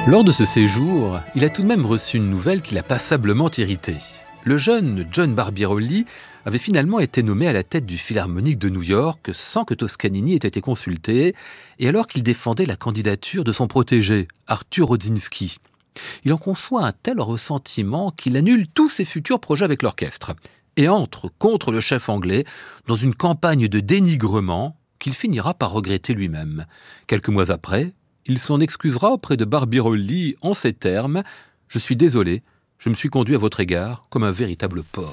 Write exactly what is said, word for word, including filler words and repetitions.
Lors de ce séjour, il a tout de même reçu une nouvelle qui l'a passablement irrité. Le jeune John Barbirolli avait finalement été nommé à la tête du Philharmonique de New York sans que Toscanini ait été consulté, et alors qu'il défendait la candidature de son protégé, Arthur Rodzinski. Il en conçoit un tel ressentiment qu'il annule tous ses futurs projets avec l'orchestre, et entre contre le chef anglais dans une campagne de dénigrement qu'il finira par regretter lui-même. Quelques mois après, il s'en excusera auprès de Barbirolli en ces termes : « Je suis désolé, je me suis conduit à votre égard comme un véritable porc. »